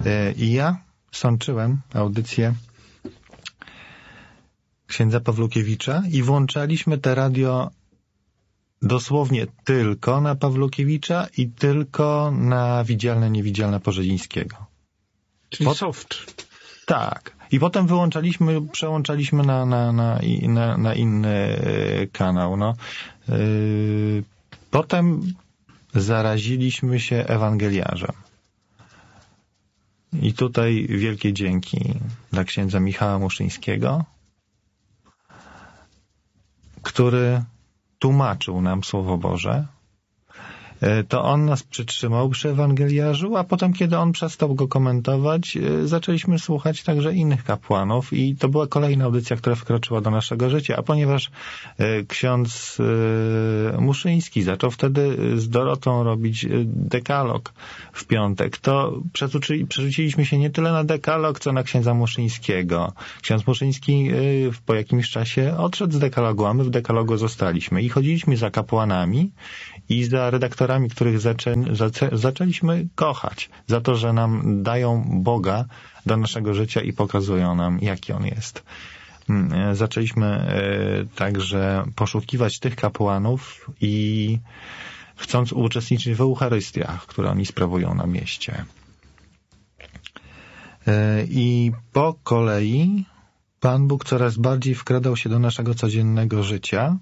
I ja sączyłem audycję księdza Pawlukiewicza i włączaliśmy te radio dosłownie tylko na Pawlukiewicza i tylko na Widzialne, Niewidzialne Porzedzińskiego. Czyli soft. Tak. I potem przełączaliśmy na inny kanał. No. Potem zaraziliśmy się ewangeliarzem. I tutaj wielkie dzięki dla księdza Michała Muszyńskiego, który tłumaczył nam Słowo Boże. To on nas przytrzymał przy ewangeliarzu, a potem, kiedy on przestał go komentować, zaczęliśmy słuchać także innych kapłanów i to była kolejna audycja, która wkroczyła do naszego życia. A ponieważ ksiądz Muszyński zaczął wtedy z Dorotą robić dekalog w piątek, to przerzuciliśmy się nie tyle na dekalog, co na księdza Muszyńskiego. Ksiądz Muszyński po jakimś czasie odszedł z dekalogu, a my w dekalogu zostaliśmy i chodziliśmy za kapłanami i za redaktorami, których zaczęliśmy kochać za to, że nam dają Boga do naszego życia i pokazują nam, jaki On jest. Zaczęliśmy także poszukiwać tych kapłanów i chcąc uczestniczyć w Eucharystiach, które oni sprawują na mieście. I po kolei Pan Bóg coraz bardziej wkradał się do naszego codziennego życia,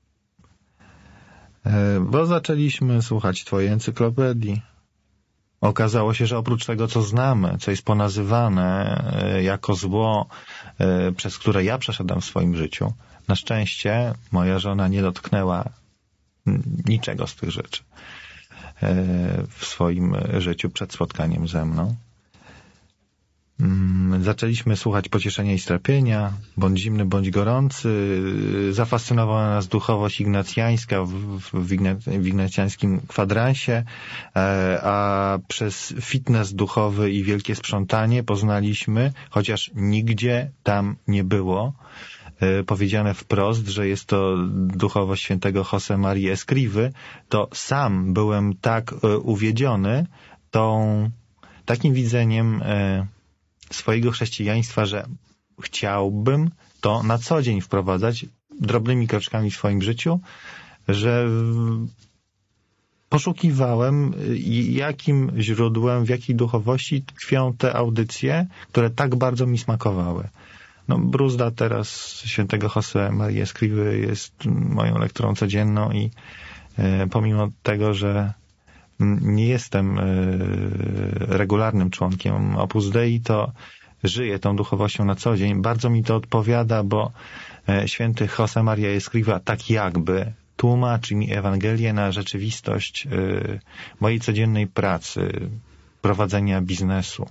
bo zaczęliśmy słuchać Twojej encyklopedii. Okazało się, że oprócz tego, co znamy, co jest ponazywane jako zło, przez które ja przeszedłem w swoim życiu, na szczęście moja żona nie dotknęła niczego z tych rzeczy w swoim życiu przed spotkaniem ze mną. Zaczęliśmy słuchać Pocieszenia i Strapienia, bądź zimny, bądź gorący. Zafascynowała nas duchowość ignacjańska w ignacjańskim kwadransie, a przez fitness duchowy i wielkie sprzątanie poznaliśmy, chociaż nigdzie tam nie było powiedziane wprost, że jest to duchowość świętego José Marii Escrivy, to sam byłem tak uwiedziony takim widzeniem swojego chrześcijaństwa, że chciałbym to na co dzień wprowadzać drobnymi kroczkami w swoim życiu, że poszukiwałem, jakim źródłem, w jakiej duchowości tkwią te audycje, które tak bardzo mi smakowały. No, bruzda teraz świętego José Marii Escrivy jest moją lekturą codzienną i pomimo tego, że nie jestem regularnym członkiem Opus Dei, to żyję tą duchowością na co dzień. Bardzo mi to odpowiada, bo święty José Maria Escrivá tak jakby tłumaczy mi Ewangelię na rzeczywistość mojej codziennej pracy, prowadzenia biznesu,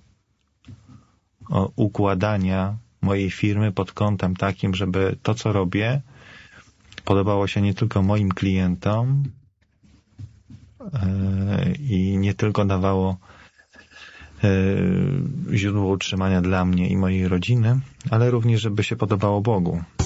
układania mojej firmy pod kątem takim, żeby to, co robię, podobało się nie tylko moim klientom i nie tylko dawało źródło utrzymania dla mnie i mojej rodziny, ale również, żeby się podobało Bogu.